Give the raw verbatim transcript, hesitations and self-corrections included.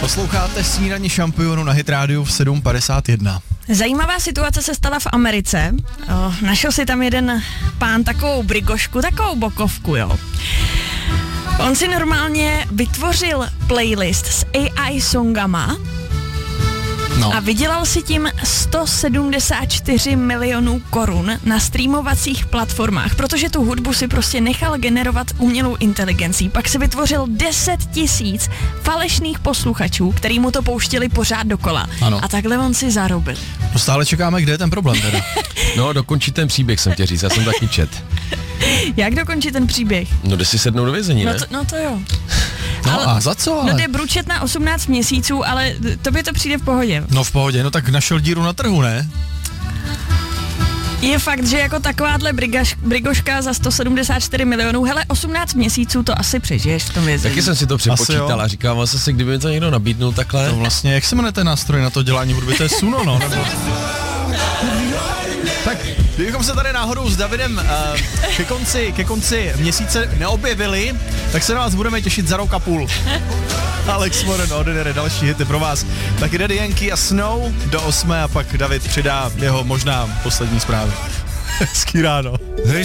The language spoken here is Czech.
Posloucháte Snídaně šampionu na Hit rádiu v sedm padesát jedna. Zajímavá situace se stala v Americe. O, našel si tam jeden pán takovou brigošku, takovou bokovku, jo. On si normálně vytvořil playlist s A I songama No. a vydělal si tím sto sedmdesát čtyři milionů korun na streamovacích platformách, protože tu hudbu si prostě nechal generovat umělou inteligencí. Pak si vytvořil deset tisíc falešných posluchačů, který mu to pouštěli pořád dokola. Ano. A takhle on si zarobil. No stále čekáme, kde je ten problém teda. No, dokončí ten příběh, jsem tě říct, já jsem taky čet. Jak dokončit ten příběh? No, jde si sednout do vězení, No ne? to, no to jo. No Ale- a za co ale? No jde bručet na osmnáct měsíců, ale tobě to přijde v pohodě. No v pohodě, no tak našel díru na trhu, ne? Je fakt, že jako takováhle brigaš, brigoška za sto sedmdesát čtyři milionů, hele, osmnáct měsíců to asi přežiješ v tom vězení. Taky jsem si to přepočítal a říkával jsem si, kdyby mi to někdo nabídnul takhle. To vlastně, jak se jmenuje ten nástroj na to dělání hudby, to je Suno, no, nebo... Tak, kdybychom se tady náhodou s Davidem uh, ke, konci, ke konci měsíce neobjevili, tak se na vás budeme těšit za rok a půl. Alex Moren, Ordinary, další hity pro vás. Tak Daddy Yankee a Snow do osmé a pak David přidá jeho možná poslední zprávy. Hezký ráno.